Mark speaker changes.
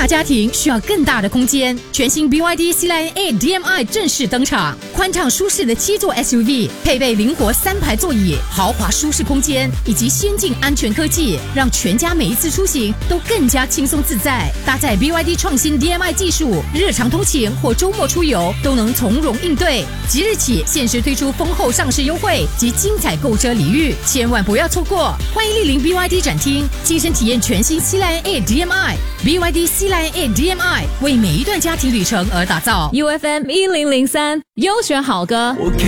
Speaker 1: 大家庭需要更大的空间，全新 BYD C-Line A DM-i 正式登场，宽敞舒适的7座 SUV， 配备灵活3排座椅，豪华舒适空间以及先进安全科技，让全家每一次出行都更加轻松自在。搭载 BYD 创新 DM-i 技术，日常通勤或周末出游都能从容应对。即日起限时推出丰厚上市优惠及精彩购车礼遇，千万不要错过！欢迎莅临 BYD 展厅，亲身体验全新 C-Line A DM-i。BYD C-Line A DM-i 为每一段家庭旅程而打造。
Speaker 2: UFM 1003优选好歌。